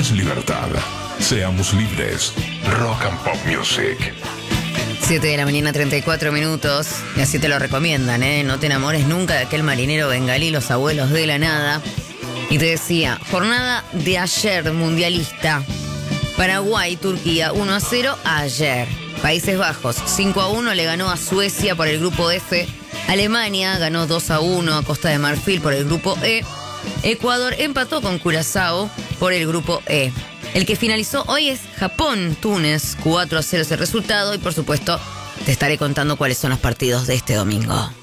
es libertad. Seamos libres. Rock and Pop Music. 7 de la mañana, 34 minutos. Y así te lo recomiendan, ¿eh? No te enamores nunca de aquel marinero bengalí, los abuelos de la nada. Y te decía, jornada de ayer mundialista. Paraguay, Turquía, 1-0 ayer. Países Bajos, 5-1 le ganó a Suecia por el grupo F. Alemania ganó 2-1 a Costa de Marfil por el grupo E. Ecuador empató con Curazao por el grupo E. El que finalizó hoy es Japón-Túnez, 4-0 es el resultado y por supuesto te estaré contando cuáles son los partidos de este domingo.